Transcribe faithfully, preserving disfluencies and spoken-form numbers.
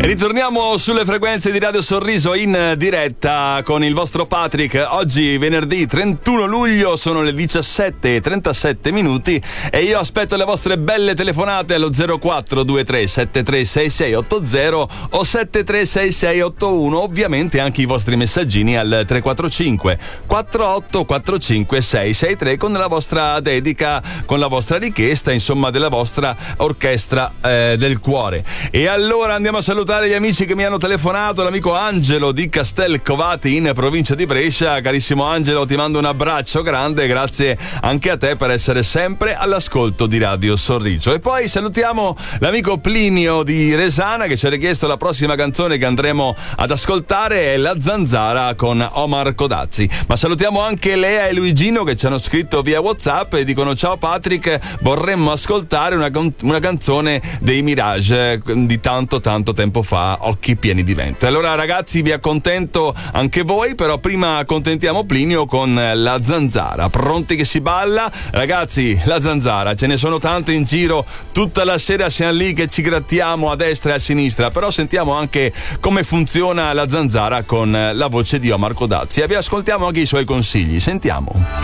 Ritorniamo sulle frequenze di Radio Sorriso in diretta con il vostro Patrick. Oggi venerdì trentuno luglio, sono le diciassette e trentasette minuti e io aspetto le vostre belle telefonate allo zero quattro due tre sette tre sei sei otto zero o sette tre sei sei otto uno, ovviamente anche i vostri messaggini al tre quattro cinque quattro otto quattro cinque sei sei tre con la vostra dedica, con la vostra richiesta, insomma, della vostra orchestra eh, del cuore. E allora andiamo a salutare gli amici che mi hanno telefonato. L'amico Angelo di Castelcovati in provincia di Brescia. Carissimo Angelo, ti mando un abbraccio grande, grazie anche a te per essere sempre all'ascolto di Radio Sorriso. E poi salutiamo l'amico Plinio di Resana che ci ha richiesto la prossima canzone che andremo ad ascoltare, è La Zanzara con Omar Codazzi. Ma salutiamo anche Lea e Luigino che ci hanno scritto via WhatsApp e dicono: ciao Patrick, vorremmo ascoltare una, una canzone dei Mirage di tanto tanto tempo fa, Occhi pieni di vento. Allora ragazzi, vi accontento anche voi, però prima accontentiamo Plinio con La Zanzara. Pronti che si balla? Ragazzi, La Zanzara, ce ne sono tante in giro, tutta la sera siamo lì che ci grattiamo a destra e a sinistra, però sentiamo anche come funziona La Zanzara con la voce di Omar Codazzi e vi ascoltiamo anche i suoi consigli. Sentiamo.